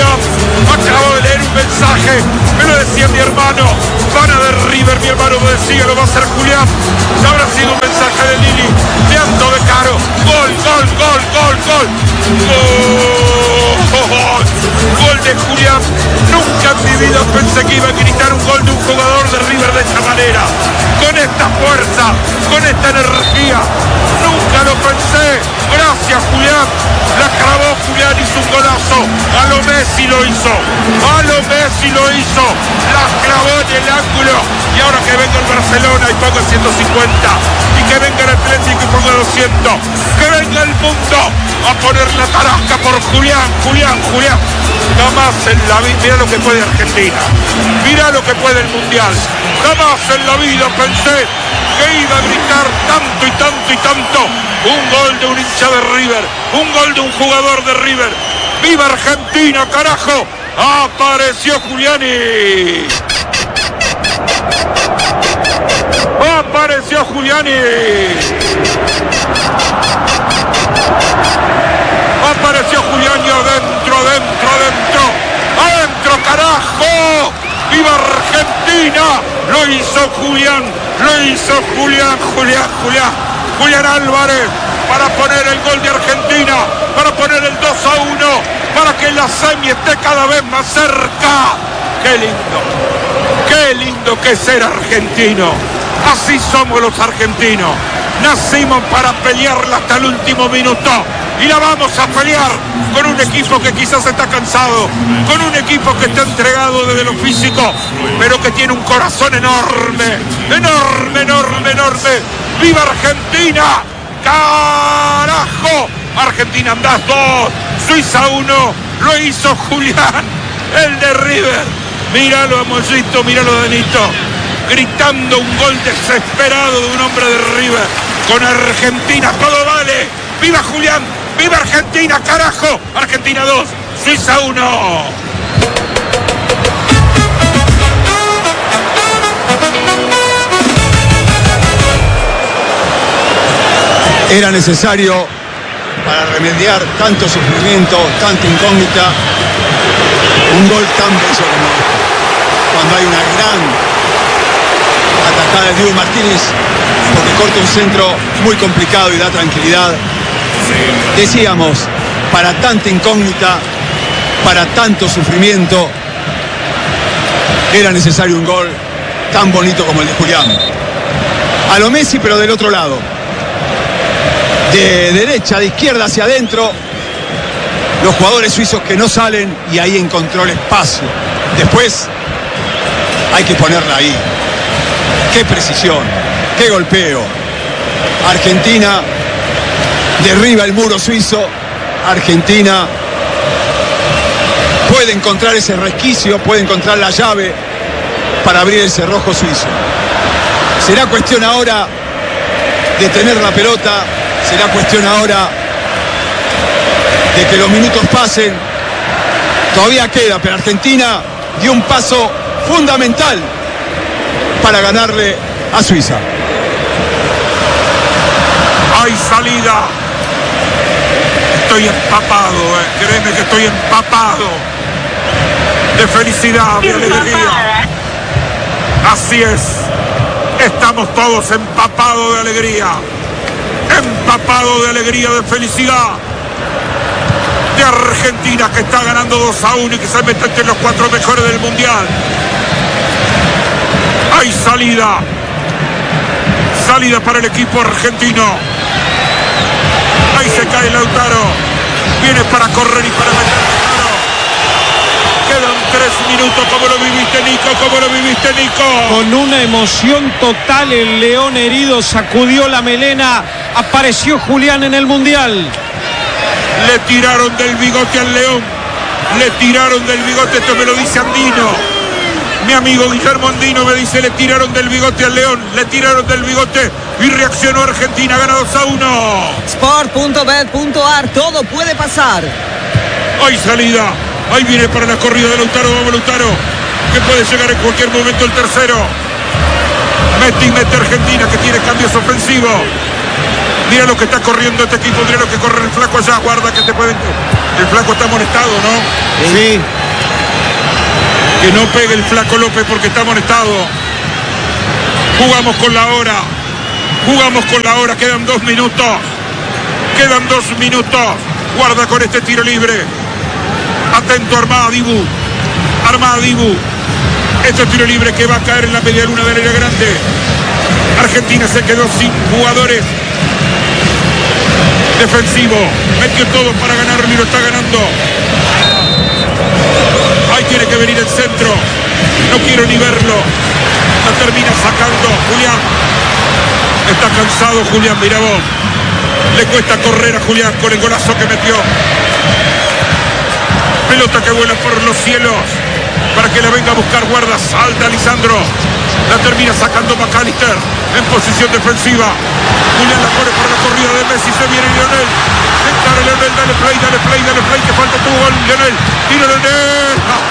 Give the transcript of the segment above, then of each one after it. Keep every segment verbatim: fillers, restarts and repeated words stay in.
Julián. Acabo de leer un mensaje, me lo decía mi hermano. Van a de River, mi hermano me decía, lo va a hacer Julián. No habrá sido un mensaje de Lili. Leandro de Caro. Gol, gol, gol, gol, gol. Gol. Gol de Julián. Nunca en mi vida pensé que iba a gritar un gol de un jugador de River de esta manera. Con esta fuerza, con esta energía. Nunca lo pensé. Gracias, Julián. La clavó Julián, hizo un golazo. A lo Messi lo hizo. A lo Messi lo hizo. La clavó en el ángulo. Y ahora que venga el Barcelona y ponga ciento cincuenta. Y que venga el Atlético y ponga doscientos. Que venga el mundo a poner la tarasca por Julián, Julián, Julián. Jamás en la vida, mira lo que puede Argentina. Mira lo que puede el Mundial. Jamás en la vida pensé que iba a gritar tanto y tanto y tanto un gol de un hincha de River, un gol de un jugador de River. ¡Viva Argentina, carajo! ¡Apareció Giuliani! ¡Apareció Giuliani! ¡Apareció Giuliani! ¡Adentro, adentro, adentro! ¡Adentro, carajo! ¡Viva Argentina! Lo hizo Julián, lo hizo Julián, Julián, Julián, Julián Álvarez para poner el gol de Argentina, para poner el dos a uno, para que la semi esté cada vez más cerca. ¡Qué lindo! ¡Qué lindo que es ser argentino! Así somos los argentinos. Nacimos para pelearla hasta el último minuto. Y la vamos a pelear con un equipo que quizás está cansado, con un equipo que está entregado desde lo físico, pero que tiene un corazón enorme, enorme, enorme, enorme. ¡Viva Argentina! ¡Carajo! Argentina andás dos, Suiza uno, lo hizo Julián, el de River. Míralo a Mollito, míralo a Danito, gritando un gol desesperado de un hombre de River. Con Argentina todo vale. ¡Viva Julián! ¡Viva Argentina, carajo! Argentina dos, Suiza uno. Era necesario para remediar tanto sufrimiento, tanta incógnita, un gol tan bello como este. Cuando hay una gran atacada de Diego Martínez, porque corta un centro muy complicado y da tranquilidad. Decíamos, para tanta incógnita, para tanto sufrimiento, era necesario un gol tan bonito como el de Julián. A lo Messi, pero del otro lado. De derecha, de izquierda hacia adentro. Los jugadores suizos que no salen y ahí encontró el espacio. Después hay que ponerla ahí. Qué precisión, qué golpeo. Argentina derriba el muro suizo. Argentina puede encontrar ese resquicio, puede encontrar la llave para abrir el cerrojo suizo. Será cuestión ahora de tener la pelota, será cuestión ahora de que los minutos pasen. Todavía queda, pero Argentina dio un paso fundamental para ganarle a Suiza. ¡Hay salida! Estoy empapado, eh. Créeme que estoy empapado de felicidad, de alegría. Así es. Estamos todos empapados de alegría. Empapados de alegría, de felicidad. De Argentina que está ganando dos a uno y que se mete entre los cuatro mejores del mundial. Hay salida. Salida para el equipo argentino. Ahí se cae Lautaro. Viene para correr y para meter Lautaro. Quedan tres minutos. ¿Cómo lo viviste, Nico? ¿Cómo lo viviste, Nico? Con una emoción total, el león herido sacudió la melena. Apareció Julián en el Mundial. Le tiraron del bigote al león. Le tiraron del bigote. Esto me lo dice Andino. Mi amigo Guillermo Andino me dice, le tiraron del bigote al león, le tiraron del bigote y reaccionó Argentina, gana dos a uno. Sport punto bet punto ar, todo puede pasar. Hay salida, ahí viene para la corrida de Lautaro, vamos Lautaro, que puede llegar en cualquier momento el tercero. Mete y mete Argentina, que tiene cambios ofensivos. Mira lo que está corriendo este equipo, mira lo que corre el flaco allá, guarda que te pueden... El flaco está molestado, ¿no? Sí, Que no pegue el flaco López porque está amonestado. Jugamos con la hora. Jugamos con la hora. Quedan dos minutos. Quedan dos minutos. Guarda con este tiro libre. Atento Armada Dibu. Armada Dibu. Este tiro libre que va a caer en la media luna del área grande. Argentina se quedó sin jugadores defensivos. Metió todo para ganarlo y lo está ganando. Ahí tiene que venir el centro. No quiero ni verlo. La termina sacando Julián. Está cansado Julián, mira vos. Le cuesta correr a Julián con el golazo que metió. Pelota que vuela por los cielos para que la venga a buscar guarda. Salta Lisandro. La termina sacando McAllister en posición defensiva. Julián la pone para la corrida de Messi. Se viene Lionel. Dale, Lionel, dale play, dale play, dale play. Que falta tu gol, Lionel. Tiro Lionel.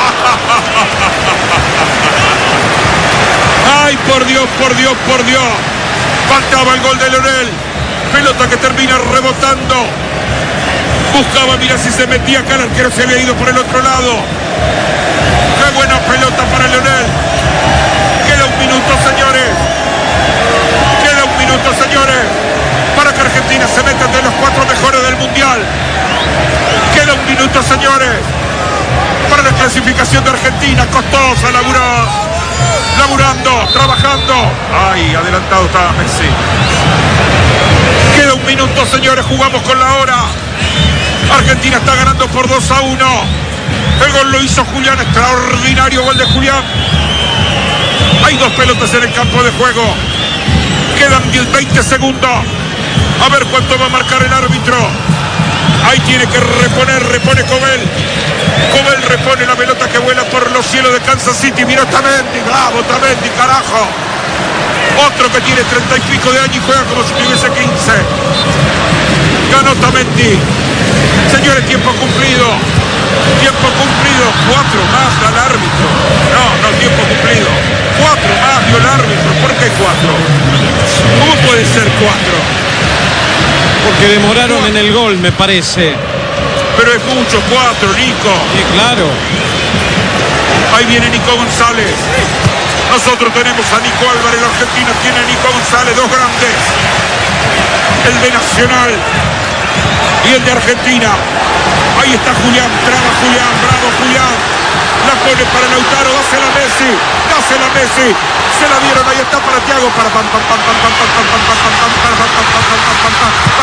Ay, por Dios, por Dios, por Dios. Faltaba el gol de Lionel. Pelota que termina rebotando. Buscaba, mira si se metía acá. El arquero se había ido por el otro lado. Qué buena pelota para Lionel. Queda un minuto, señores. Queda un minuto, señores. Para que Argentina se meta entre los cuatro mejores del Mundial. Queda un minuto, señores. Para la clasificación de Argentina. Costosa, laburó. Laburando, trabajando. Ay, adelantado está Messi. Queda un minuto, señores. Jugamos con la hora. Argentina está ganando por dos a uno. El gol lo hizo Julián. Extraordinario gol de Julián. Hay dos pelotas en el campo de juego. Quedan veinte segundos. A ver cuánto va a marcar el árbitro. Ahí tiene que reponer, repone Cobel. Cobel repone la pelota que vuela por los cielos de Kansas City. Mira Tamendi, bravo Tamendi, carajo. Otro que tiene treinta y pico de años y juega como si tuviese quince. Ganó Tamendi. Señores, tiempo cumplido. Tiempo cumplido. Cuatro más al árbitro. No, no, tiempo cumplido. Cuatro más dio el árbitro. ¿Por qué cuatro? ¿Cómo puede ser cuatro? Porque demoraron en el gol, me parece. Pero es mucho, cuatro, Nico. Sí, claro. Ahí viene Nico González. Nosotros tenemos a Nico Álvarez, la Argentina tiene a Nico González, dos grandes. El de Nacional y el de Argentina. Ahí está Julián, traba Julián, bravo Julián. La pone para Lautaro, dásela a Messi, dásela a Messi. Se la dieron, ahí está para Thiago, para pam pam pam pam pam pam pam pam pam pam pam pam pam pam pam pam pam.